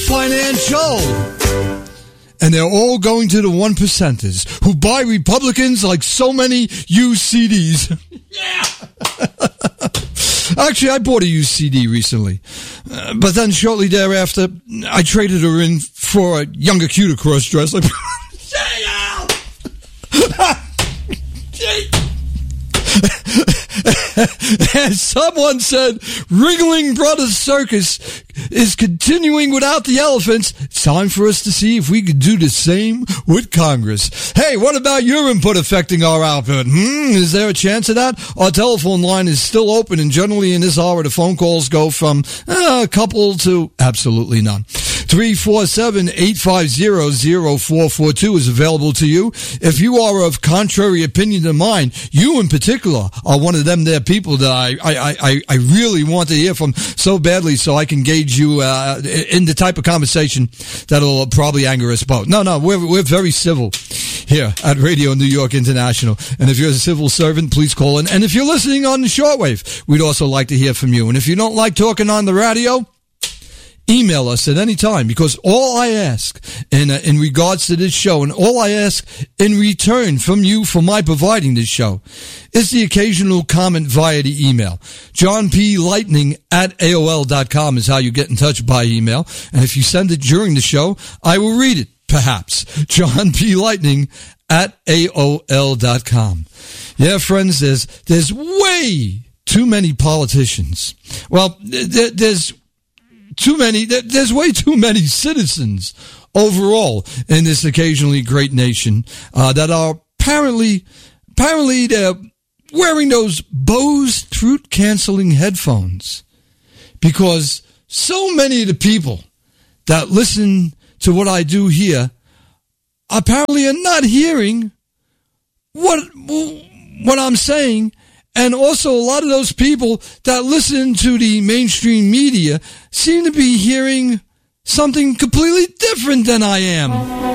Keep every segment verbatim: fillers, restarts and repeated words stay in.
Financial. And they're all going to the one percenters who buy Republicans like so many used C Ds. Yeah. Actually, I bought a used C D recently. Uh, but then shortly thereafter, I traded her in for a younger, cuter cross-dresser. As someone said, Ringling Brothers Circus is continuing without the elephants. It's time for us to see if we could do the same with Congress. Hey, what about your input affecting our output? Hmm, is there a chance of that? Our telephone line is still open, and generally in this hour, the phone calls go from uh, a couple to absolutely none. three four seven, eight five zero, zero four four two is available to you. If you are of contrary opinion to mine, you in particular are one of them there people that I, I, I, I really want to hear from so badly so I can gauge you uh, in the type of conversation that'll probably anger us both. No, no, we're, we're very civil here at Radio New York International. And if you're a civil servant, please call in. And if you're listening on the shortwave, we'd also like to hear from you. And if you don't like talking on the radio, email us at any time, because all I ask in uh, in regards to this show, and all I ask in return from you for my providing this show, is the occasional comment via the email. John P. Lightning at A O L dot com is how you get in touch by email. And if you send it during the show, I will read it, perhaps. John P. Lightning at A O L dot com. Yeah, friends, there's, there's way too many politicians. Well, there, there's Too many, there's way too many citizens overall in this occasionally great nation uh, that are apparently, apparently they're wearing those Bose truth-canceling headphones, because so many of the people that listen to what I do here apparently are not hearing what what I'm saying. And also a lot of those people that listen to the mainstream media seem to be hearing something completely different than I am.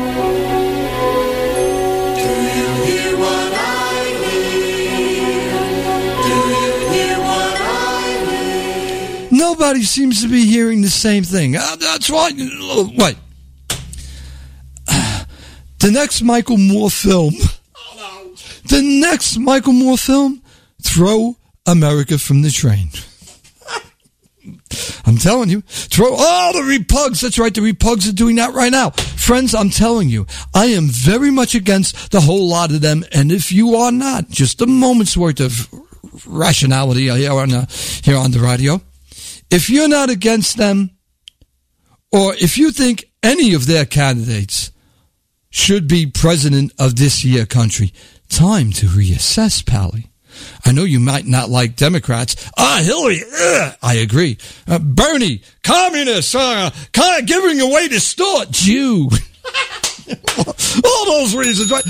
Do you hear what I hear? Do you hear what I hear? Nobody seems to be hearing the same thing. Uh, that's why. Wait. The next Michael Moore film. Oh, no. The next Michael Moore film. Throw America from the train. I'm telling you. Throw all oh, the repugs. That's right. The repugs are doing that right now. Friends, I'm telling you, I am very much against the whole lot of them. And if you are not, just a moment's worth of rationality here on, uh, here on the radio. If you're not against them, or if you think any of their candidates should be president of this here country, time to reassess, Pally. I know you might not like Democrats. Ah, Hillary, ugh, I agree. Uh, Bernie, communist, uh, kind of giving away the store. Jew. All those reasons, right?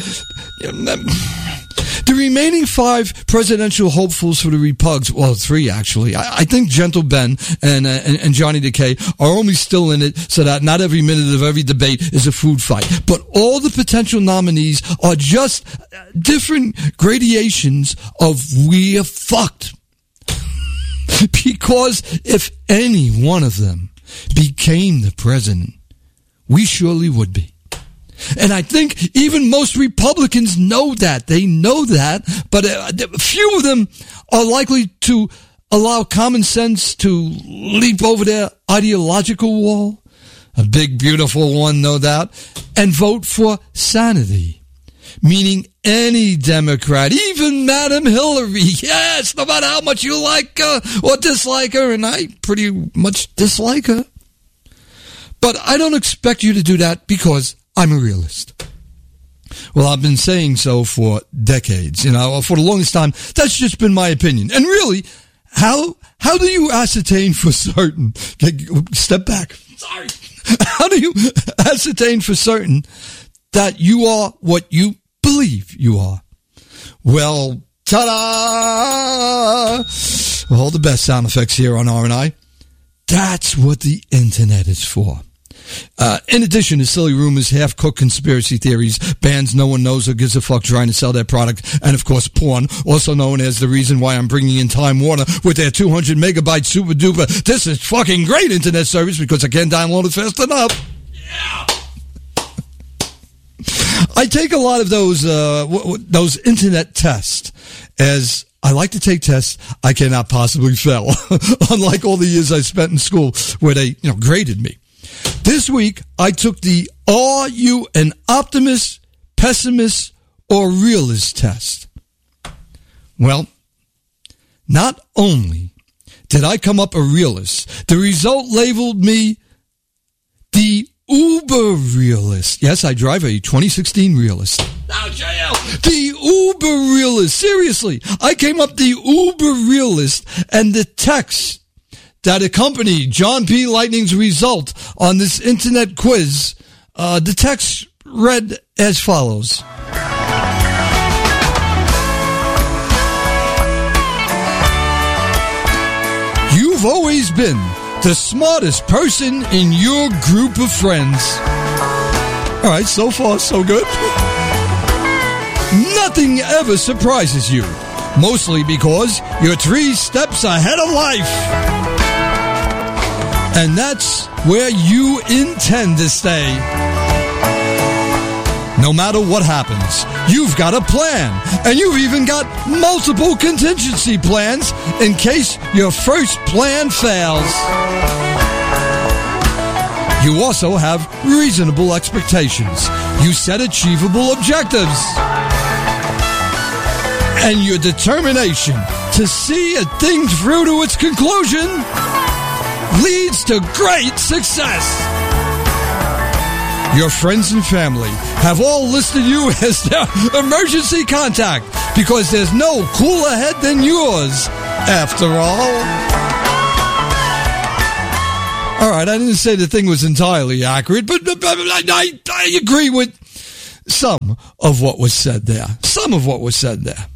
The remaining five presidential hopefuls for the Repugs, well, three actually. I, I think Gentle Ben and, uh, and and Johnny Decay are only still in it so that not every minute of every debate is a food fight. But all the potential nominees are just different gradations of we're fucked. Because if any one of them became the president, we surely would be. And I think even most Republicans know that. They know that, but a few of them are likely to allow common sense to leap over their ideological wall. A big, beautiful one, no doubt. And vote for sanity. Meaning any Democrat, even Madam Hillary. Yes, no matter how much you like her or dislike her, and I pretty much dislike her. But I don't expect you to do that because I'm a realist. Well, I've been saying so for decades, you know, for the longest time. That's just been my opinion. And really, how how do you ascertain for certain? Step back. Sorry. How do you ascertain for certain that you are what you believe you are? Well, ta-da! All the best sound effects here on R and I. That's what the internet is for. Uh, in addition to silly rumors, half-cooked conspiracy theories, bands no one knows or gives a fuck trying to sell their product, and of course porn, also known as the reason why I'm bringing in Time Warner with their two hundred megabyte super duper, this is fucking great internet service because I can't download it fast enough. Yeah. I take a lot of those, uh, w- w- those internet tests as I like to take tests I cannot possibly fail, unlike all the years I spent in school where they, you know, graded me. This week, I took the Are You an Optimist, Pessimist, or Realist test. Well, not only did I come up a realist, the result labeled me the Uber Realist. Yes, I drive a twenty sixteen Realist. Now, J L, the Uber Realist. Seriously, I came up the Uber Realist, and the text that accompanied John P. Lightning's result on this internet quiz, uh, the text read as follows. You've always been the smartest person in your group of friends. All right, so far, so good. Nothing ever surprises you, mostly because you're three steps ahead of life. And that's where you intend to stay. No matter what happens, you've got a plan, and you've even got multiple contingency plans in case your first plan fails. You also have reasonable expectations. You set achievable objectives. And your determination to see a thing through to its conclusion leads to great success. Your friends and family have all listed you as their emergency contact because there's no cooler head than yours, after all. All right, I didn't say the thing was entirely accurate, but I, I, I agree with some of what was said there. Some of what was said there.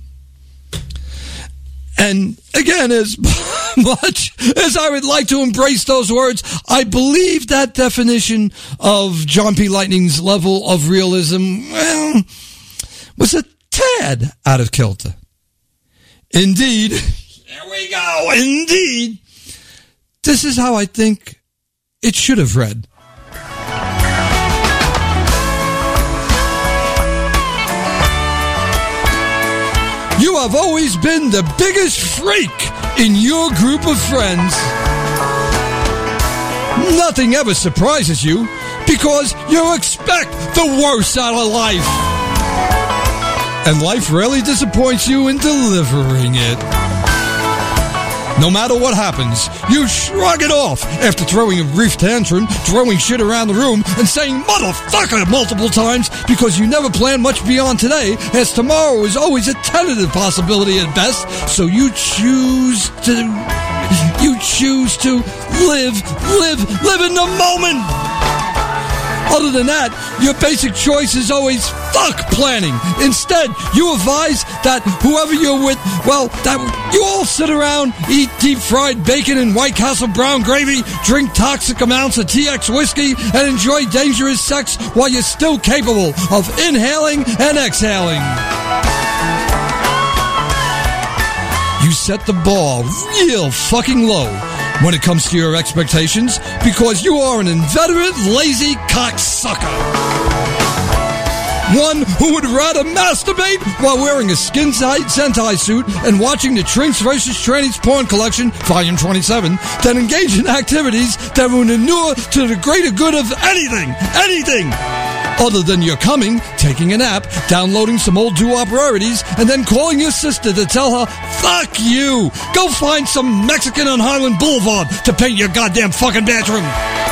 And again, as much as I would like to embrace those words, I believe that definition of John P. Lightning's level of realism, well, was a tad out of kilter. Indeed, there we go, indeed, this is how I think it should have read. You have always been the biggest freak in your group of friends. Nothing ever surprises you because you expect the worst out of life. And life rarely disappoints you in delivering it. No matter what happens, you shrug it off after throwing a brief tantrum, throwing shit around the room, and saying motherfucker multiple times because you never plan much beyond today, as tomorrow is always a tentative possibility at best, so you choose to, you choose to live, live, live in the moment. Other than that, your basic choice is always fuck planning. Instead, you advise that whoever you're with, well, that you all sit around, eat deep-fried bacon and White Castle brown gravy, drink toxic amounts of T X whiskey, and enjoy dangerous sex while you're still capable of inhaling and exhaling. You set the bar real fucking low when it comes to your expectations because you are an inveterate, lazy cocksucker. One who would rather masturbate while wearing a skin-tight Sentai suit and watching the Trinks versus. Trannies porn collection, volume twenty-seven, than engage in activities that would inure to the greater good of anything, anything, other than your coming, taking a nap, downloading some old doo-wop rarities, and then calling your sister to tell her, fuck you, go find some Mexican on Highland Boulevard to paint your goddamn fucking bathroom.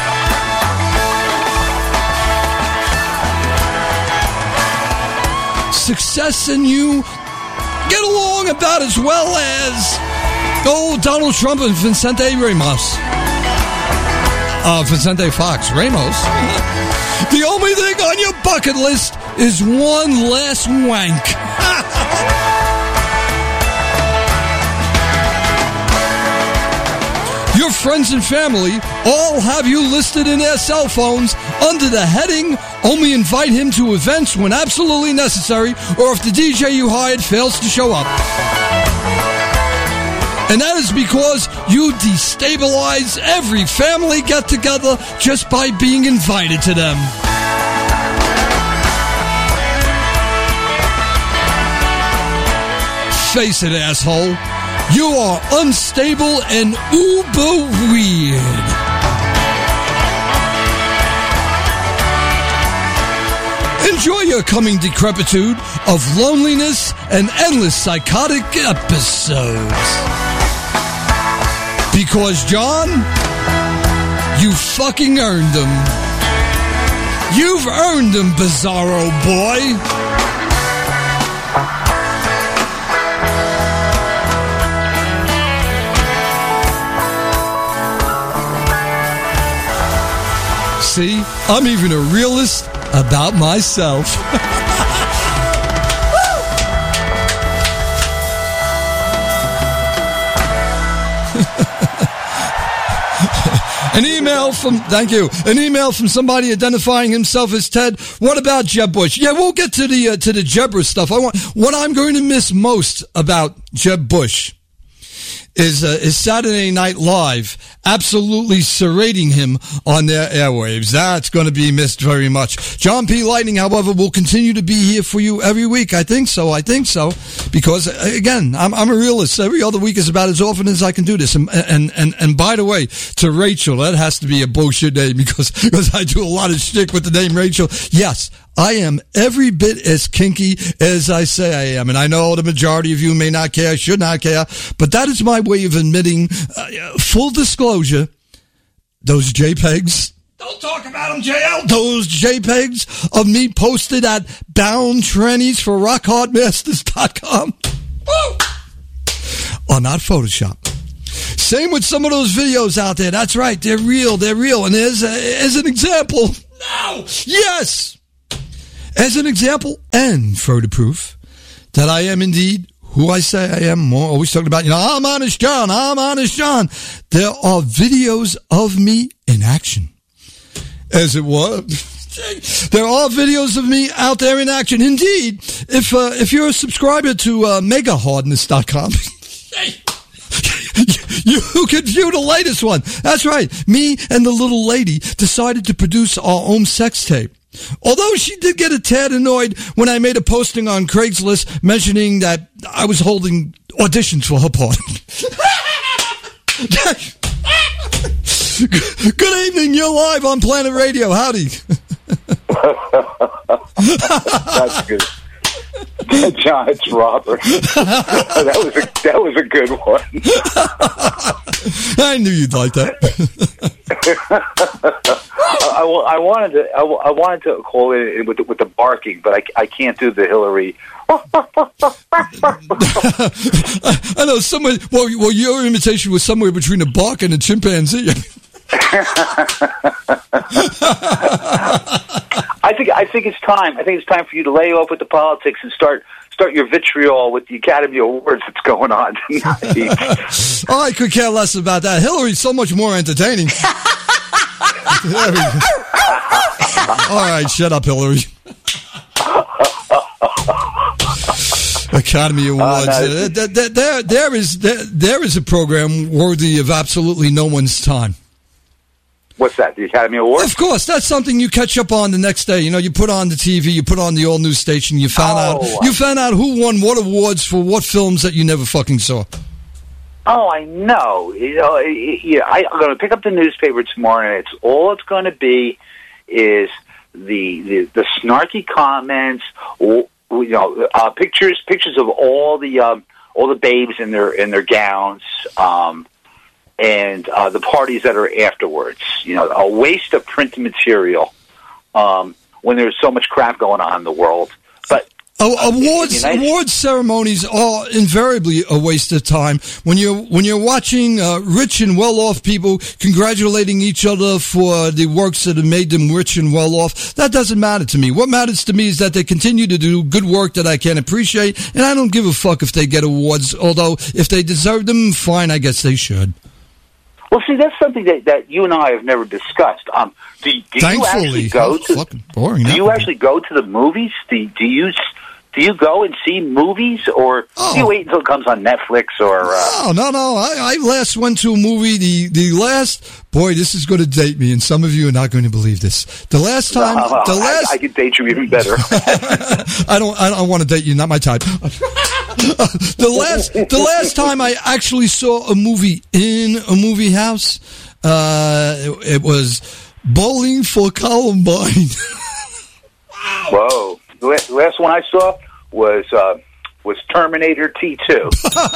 Success and you get along about as well as old Donald Trump and Vicente Ramos. Uh, Vicente Fox Ramos. The only thing on your bucket list is one last wank. Your your friends and family all have you listed in their cell phones under the heading, only invite him to events when absolutely necessary, or if the D J you hired fails to show up. And that is because you destabilize every family get-together just by being invited to them. Face it, asshole. You are unstable and uber weird. Enjoy your coming decrepitude of loneliness and endless psychotic episodes. Because, John, you fucking earned them. You've earned them, Bizarro boy. See, I'm even a realist about myself. An email from, thank you, an email from somebody identifying himself as Ted. What about Jeb Bush? Yeah, we'll get to the uh, to the Jebra stuff. I want what I'm going to miss most about Jeb Bush is uh, is Saturday Night Live absolutely serrating him on their airwaves. That's going to be missed very much. John P. Lightning, however, will continue to be here for you every week. I think so. I think so. Because, again, I'm, I'm a realist. Every other week is about as often as I can do this. And, and, and, and by the way, to Rachel, that has to be a bullshit name because, because I do a lot of shtick with the name Rachel. Yes, I am every bit as kinky as I say I am. And I know the majority of you may not care, should not care, but that is my way of admitting, uh, full disclosure, those JPEGs, don't talk about them, J L, those JPEGs of me posted at bound trannies for rock hard masters dot com are not Photoshop. Same with some of those videos out there. That's right. They're real. They're real. And there's, a, as an example, no, yes, as an example and further proof that I am indeed who I say I am, more always talking about, you know, I'm Honest John, I'm Honest John. There are videos of me in action. As it was. There are videos of me out there in action. Indeed, if uh, if you're a subscriber to uh, mega hardness dot com, you can view the latest one. That's right. Me and the little lady decided to produce our own sex tape. Although she did get a tad annoyed when I made a posting on Craigslist mentioning that I was holding auditions for her part. Good evening, you're live on Planet Radio. Howdy. That's good. John, it's Robert. that was a that was a good one. I knew you'd like that. I, I wanted to I, I wanted to call it with the, with the barking, but I, I can't do the Hillary. I know somewhere. Well, well, your imitation was somewhere between a bark and a chimpanzee. I think I think it's time. I think it's time for you to lay off with the politics and start start your vitriol with the Academy Awards that's going on tonight. Oh, I could care less about that. Hillary's so much more entertaining. There we go. All right, shut up, Hillary. Academy Awards. Uh, no, uh, there, there, there, there is there, there is a program worthy of absolutely no one's time. What's that? The Academy Awards? Of course, that's something you catch up on the next day. You know, you put on the T V, you put on the old news station, you found oh, out you found out who won what awards for what films that you never fucking saw. Oh, I know. You know, yeah, I, I'm going to pick up the newspaper tomorrow, and it's all it's going to be is the the, the snarky comments, you know, uh, pictures pictures of all the um, all the babes in their in their gowns. Um, and uh, the parties that are afterwards. You know, a waste of print material um, when there's so much crap going on in the world. But uh, awards United- awards ceremonies are invariably a waste of time. When you're when you're watching uh, rich and well-off people congratulating each other for the works that have made them rich and well-off, that doesn't matter to me. What matters to me is that they continue to do good work that I can appreciate, and I don't give a fuck if they get awards, although if they deserve them, fine, I guess they should. Well, see, that's something that, that you and I have never discussed. Um, do, do you Thankfully, actually go to? fucking boring. Do that you would be. actually go to the movies? Do, do you do you go and see movies, or Oh. do you wait until it comes on Netflix? Or uh, No, no, no. I, I last went to a movie. The the last boy, this is going to date me, and some of you are not going to believe this. The last time, uh, the last. I, I could date you even better. I don't. I don't want to date you. Not my type. the last. The last time I actually saw a movie in a movie house, uh, it, it was Bowling for Columbine. Whoa! The la- the last one I saw was uh, was Terminator T two.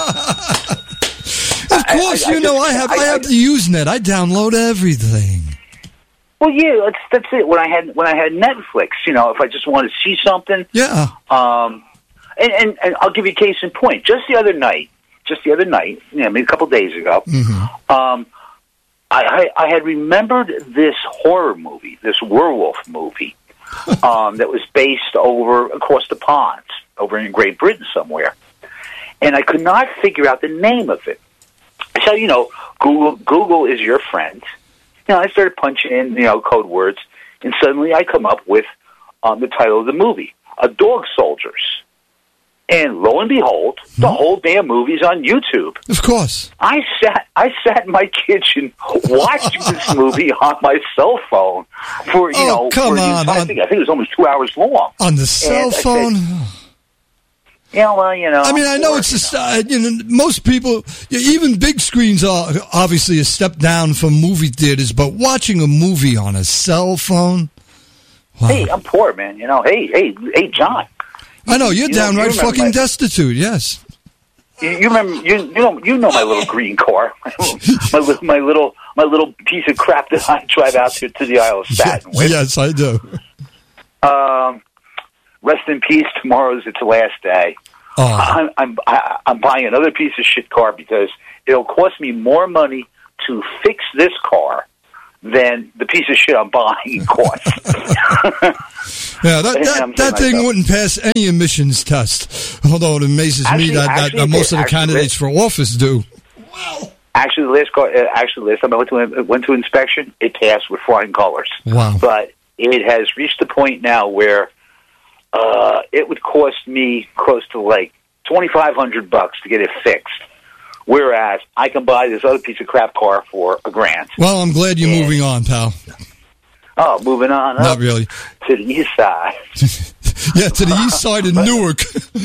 Of course, I- I you know just- I have. I- I, have I- the Usenet. I download everything. Well, yeah, that's that's it. When I had when I had Netflix, you know, if I just wanted to see something, Yeah. um, and, and and I'll give you a case in point. Just the other night, just the other night, you know, maybe a couple days ago, Mm-hmm. um, I, I I had remembered this horror movie, this werewolf movie, um, that was based over across the pond, over in Great Britain somewhere, and I could not figure out the name of it. So, you know, Google Google is your friend. You know, I started punching in, you know, code words, and suddenly I come up with um, the title of the movie, A Dog Soldiers. And lo and behold, the whole damn movie's on YouTube. Of course. I sat I sat in my kitchen watching this movie on my cell phone for, you Oh, know, come for the on, entire on- thing. I think it was almost two hours long. On the cell I said, phone. Yeah, well, you know. I mean, I know or, it's you a st- you know most people, even big screens are obviously a step down from movie theaters, but watching a movie on a cell phone. Wow. Hey, I'm poor, man. You know, hey, hey, hey, John. I know you're you know, downright you remember fucking my- destitute. Yes. You, you remember? You, you know? You know my little green car, my little, my little, my little piece of crap that I drive out to, to the Isle of Staten with. Yes, I do. Um, rest in peace. Tomorrow's its last day. Oh, I'm, I'm, I, I'm buying another piece of shit car because it'll cost me more money to fix this car than the piece of shit I'm buying costs. yeah, that And that, I'm that saying thing myself- wouldn't pass any emissions test. Although it amazes Actually- me that, that, actually that it most did. of the Actually candidates it for office do. Actually, the last car, uh, actually, the last time I went to went to inspection, it passed with flying colors. Wow. But it has reached the point now where uh, it would cost me close to like twenty five hundred bucks to get it fixed. Whereas I can buy this other piece of crap car for a grand. Well, I'm glad you're Yeah. moving on, pal. Oh, moving on up Not really. to the east side. Yeah, to the east side of Newark.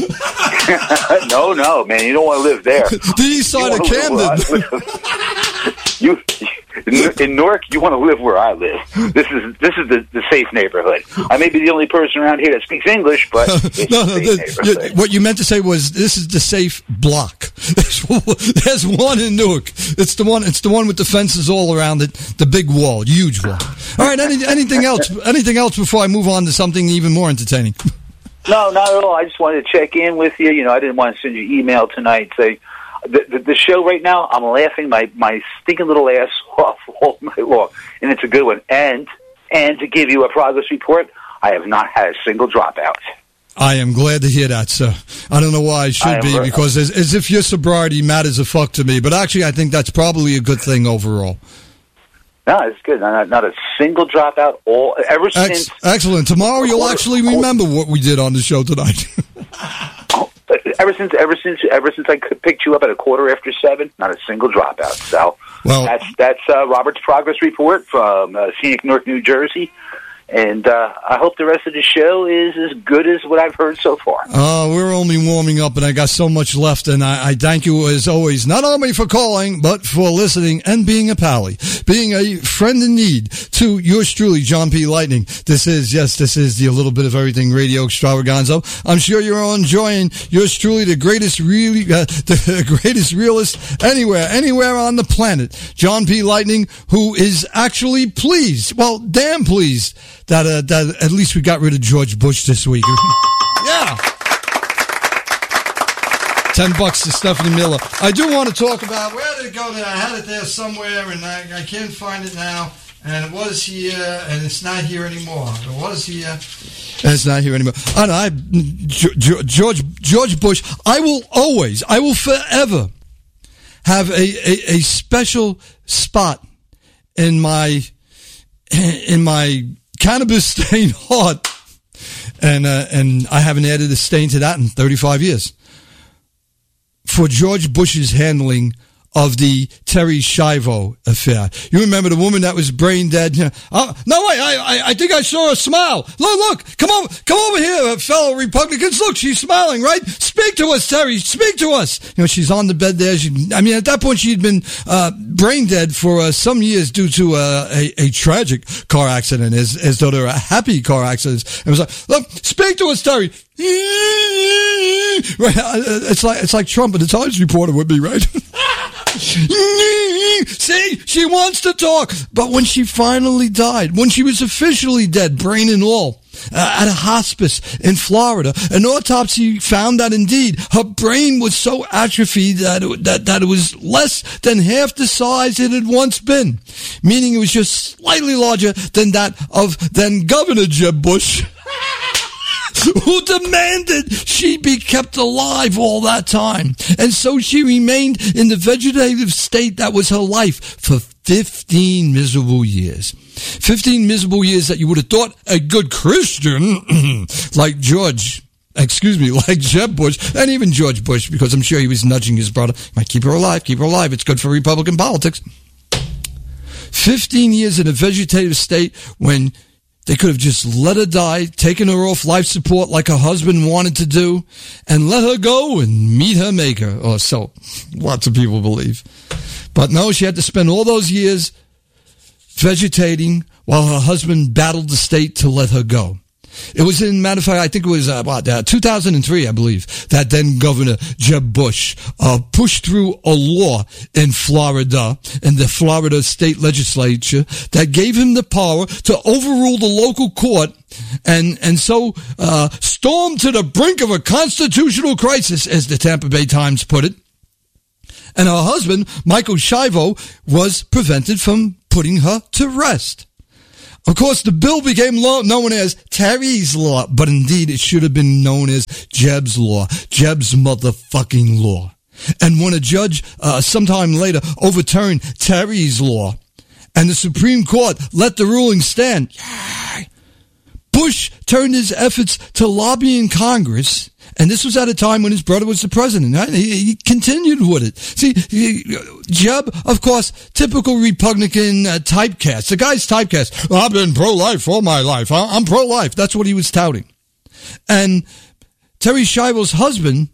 no, no, man, you don't want to live there. The east side You of wanna live Camden. where I live. you, in Newark, you want to live where I live. This is this is the, the safe neighborhood. I may be the only person around here that speaks English, but it's No, the no, safe the- neighborhood. you- what you meant to say was this is the safe block. There's one in Newark. It's the one. It's the one with the fences all around it, the big wall, huge wall. All right. Any, anything else? Anything else before I move on to something even more entertaining? No, not at all. I just wanted to check in with you. You know, I didn't want to send you an email tonight saying the, the, the show right now. I'm laughing my my stinking little ass off all night long, and it's a good one. And and to give you a progress report, I have not had a single dropout. I am glad to hear that, sir. I don't know why I should I am be, ver- because as, as if your sobriety matters a fuck to me. But actually, I think that's probably a good thing overall. No, it's good. Not, not a single dropout. All ever Ex- since. excellent. Tomorrow you'll Quarter- actually quarter- remember what we did on the show tonight. Ever since, ever since, ever since I picked you up at a quarter after seven, not a single dropout. So Well- that's that's uh, Robert's progress report from uh, scenic Newark, New Jersey, and uh, I hope the rest of the show is as good as what I've heard so far. Uh, we're only warming up, and I got so much left, and I, I thank you, as always, not only for calling, but for listening and being a pally, being a friend in need to yours truly, John P. Lightning. This is, yes, this is the A Little Bit of Everything Radio Extravaganza. I'm sure you're all enjoying yours truly, the greatest, really, uh, the greatest realist anywhere, anywhere on the planet, John P. Lightning, who is actually pleased, well, damn pleased, that, uh, that at least we got rid of George Bush this week. Yeah. Ten bucks to Stephanie Miller. I do want to talk about, where did it go there? I had it there somewhere, and I, I can't find it now. And it was here, and it's not here anymore. It was here, and it's not here anymore. I know, I, George, George Bush, I will always, I will forever have a, a, a special spot in my in my cannabis stained heart, and uh, and I haven't added a stain to that in thirty-five years. For George Bush's handling of the Terri Schiavo affair. You remember the woman that was brain dead? Uh, no, wait, I, I, I think I saw her smile. Look, look, come over, come over here, fellow Republicans. Look, she's smiling, right? Speak to us, Terry. Speak to us. You know, she's on the bed there. She, I mean, at that point, she had been uh, brain dead for uh, some years due to uh, a, a tragic car accident, as, as though they were happy car accidents. It was like, look, speak to us, Terry. Right? It's like it's like Trump and the Times reporter would be, right? See, she wants to talk. But when she finally died, when she was officially dead, brain and all, uh, at a hospice in Florida, an autopsy found that indeed her brain was so atrophied that it, that, that it was less than half the size it had once been, meaning it was just slightly larger than that of then Governor Jeb Bush, who demanded she be kept alive all that time. And so she remained in the vegetative state that was her life for fifteen miserable years. fifteen miserable years that you would have thought a good Christian like George, excuse me, like Jeb Bush, and even George Bush, because I'm sure he was nudging his brother, might keep her alive, keep her alive. It's good for Republican politics. fifteen years in a vegetative state when they could have just let her die, taken her off life support like her husband wanted to do, and let her go and meet her maker, or so lots of people believe. But no, she had to spend all those years vegetating while her husband battled the state to let her go. It was, in matter of fact, I think it was uh, about uh, two thousand three, I believe, that then Governor Jeb Bush uh, pushed through a law in Florida, in the Florida state legislature, that gave him the power to overrule the local court and and so uh, storm to the brink of a constitutional crisis, as the Tampa Bay Times put it. And her husband, Michael Schiavo, was prevented from putting her to rest. Of course, the bill became law, known as Terry's Law, but indeed it should have been known as Jeb's Law, Jeb's motherfucking law. And when a judge uh, sometime later overturned Terry's Law and the Supreme Court let the ruling stand, Bush turned his efforts to lobby in Congress, and this was at a time when his brother was the president. Right? He, he continued with it. See, he, Jeb, of course, typical Republican uh, typecast. The guy's typecast. Well, I've been pro-life all my life. I'm pro-life. That's what he was touting. And Terri Schiavo's husband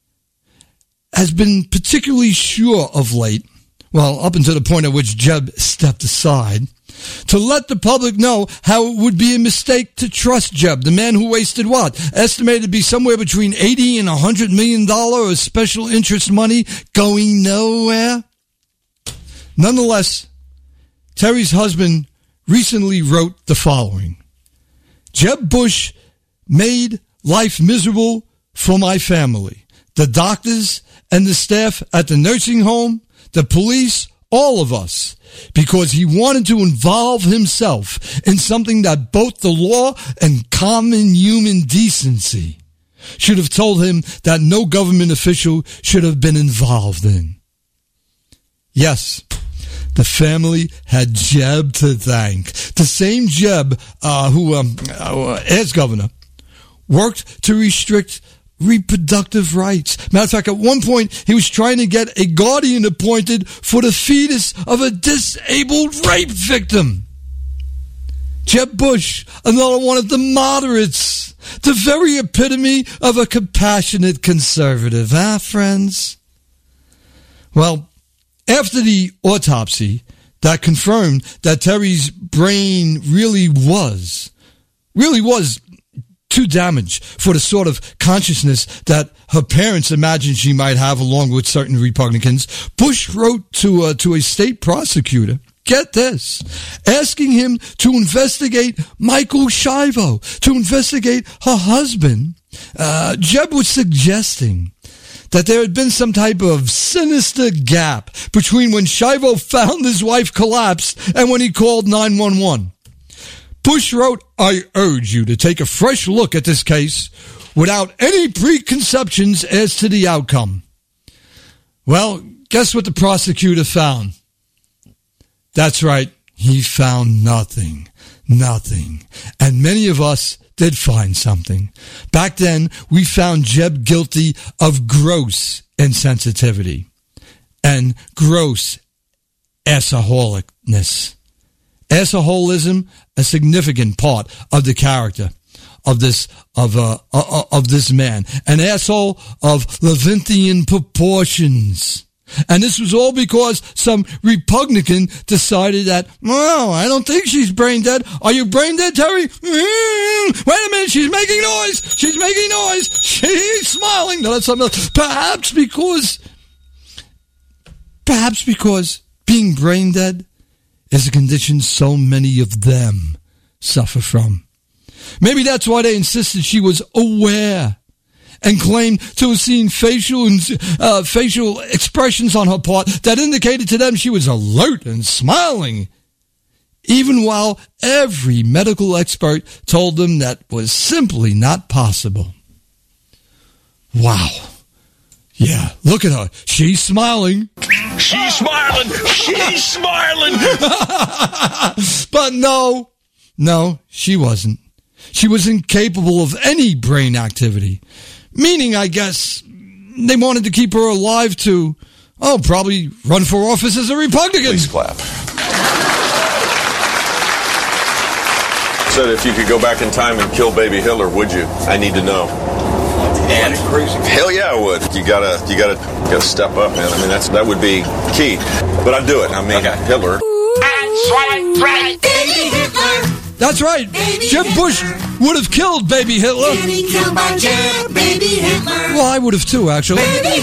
has been particularly sure of late, well, up until the point at which Jeb stepped aside, to let the public know how it would be a mistake to trust Jeb, the man who wasted what? Estimated to be somewhere between eighty and one hundred million dollars of special interest money going nowhere. Nonetheless, Terry's husband recently wrote the following. Jeb Bush made life miserable for my family, the doctors and the staff at the nursing home, the police, all of us, because he wanted to involve himself in something that both the law and common human decency should have told him that no government official should have been involved in. Yes, the family had Jeb to thank. The same Jeb uh, who, um, uh, as governor, worked to restrict reproductive rights. Matter of fact, at one point, he was trying to get a guardian appointed for the fetus of a disabled rape victim. Jeb Bush, another one of the moderates, the very epitome of a compassionate conservative, huh, friends? Well, after the autopsy that confirmed that Terry's brain really was, really was too damaged for the sort of consciousness that her parents imagined she might have, along with certain Republicans, Bush wrote to uh, to a state prosecutor, get this, asking him to investigate Michael Schiavo, to investigate her husband. Uh, Jeb was suggesting that there had been some type of sinister gap between when Schiavo found his wife collapsed and when he called nine one one. Bush wrote, I urge you to take a fresh look at this case without any preconceptions as to the outcome. Well, guess what the prosecutor found? That's right. He found nothing. Nothing. And many of us did find something. Back then, we found Jeb guilty of gross insensitivity and gross assaholicness. Assaholism, a significant part of the character of this of uh, uh, of this man, an asshole of Levantine proportions. And this was all because some Republican decided that, well, I don't think she's brain dead. Are you brain dead, Terry? Mm, wait a minute, she's making noise. She's making noise. She's smiling. No, that's something else. Perhaps because, perhaps because being brain dead is a condition so many of them suffer from. Maybe that's why they insisted she was aware and claimed to have seen facial uh, facial expressions on her part that indicated to them she was alert and smiling, even while every medical expert told them that was simply not possible. Wow. Yeah, look at her. She's smiling. She's smiling. She's smiling. But no, no, she wasn't. She was incapable of any brain activity. Meaning, I guess, they wanted to keep her alive to, oh, probably run for office as a Republican. Please clap. Said if you could go back in time and kill baby Hitler, would you? I need to know. And crazy. Hell yeah, I would. You gotta, you gotta, you gotta step up, man. I mean, that's that would be key. But I'd do it. I mean, okay. Hitler. That's right, baby Hitler. That's right. Baby Jeb Bush Hitler. would have killed baby Hitler. Getting killed by Jeb, baby Hitler. Well, I would have too, actually. Baby